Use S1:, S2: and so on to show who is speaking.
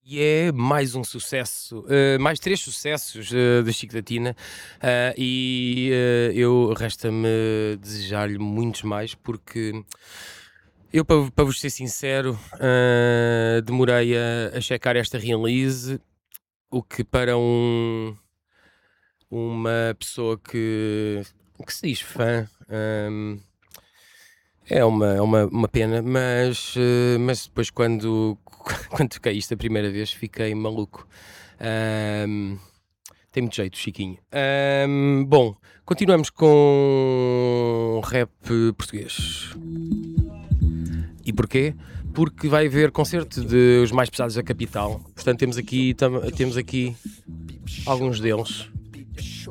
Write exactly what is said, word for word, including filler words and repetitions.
S1: E é mais um sucesso, eh, mais três sucessos, eh, da Chico da Tina, ah, e, eh, eu resta-me desejar-lhe muitos mais, porque eu, para para vos ser sincero, ah, demorei a a checar esta release, o que para um uma pessoa que que se diz fã, hum, é uma é uma uma pena, mas, eh, mas depois quando quando toquei isto a primeira vez fiquei maluco. Hum, tem muito jeito, Chiquinho. Hum, bom, continuamos com rap português. E porquê? Porque vai haver concerto de os mais pesados da capital. Portanto, temos aqui, tam- temos aqui alguns deles.